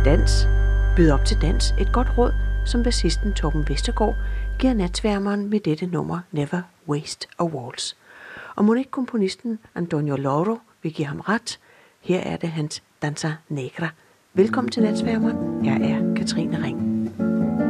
Dans. Byd op til dans. Et godt råd, som bassisten Torben Vestergaard giver natsværmeren med dette nummer Never Waste a Waltz. Og mon ikke komponisten Antonio Lauro vil give ham ret. Her er det hans Danza Negra. Velkommen til natsværmeren. Jeg er Katrine Ring.